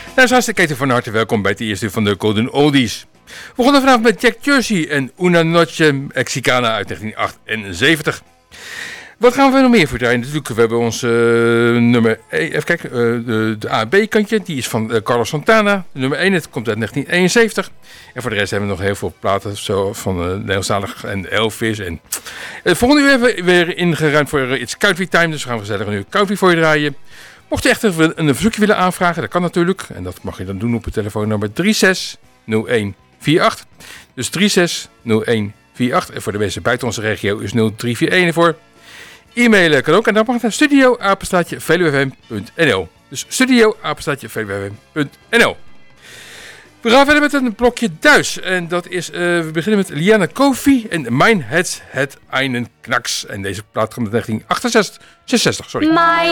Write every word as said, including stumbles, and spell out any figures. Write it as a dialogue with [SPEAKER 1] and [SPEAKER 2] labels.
[SPEAKER 1] Nou, zoals de keten van harte welkom bij het eerste uur van de Golden Oldies. We begonnen vanavond met Jack Jersey en Una Noche Mexicana uit negentien achtenzeventig. Wat gaan we nog meer voor draaien? Natuurlijk, we hebben ons uh, nummer, even kijken, uh, de, de A en B-kantje, die is van uh, Carlos Santana. De nummer één, het komt uit negentien eenenzeventig. En voor de rest hebben we nog heel veel platen zo, van uh, Nederlandstalig en Elvis. En uh, volgende uur hebben we weer ingeruimd voor uh, It's Country Time, dus we gaan gezellig nu country voor je draaien. Mocht je echt een, een verzoekje willen aanvragen, dat kan natuurlijk. En dat mag je dan doen op het telefoonnummer drie zes nul een vier acht. Dus drie zes nul een vier acht. En voor de mensen buiten onze regio is nul drie vier een ervoor. E-mailen kan ook en dan mag het naar studio apenstaartje v l w f m punt n l. Dus studio apenstaartje v l w f m punt n l. We gaan verder met een blokje Duits. En dat is, uh, we beginnen met Liana Kofi en Mein Herz hat einen Knacks. En deze plaat komt uit negentien achtenzestig. sorry.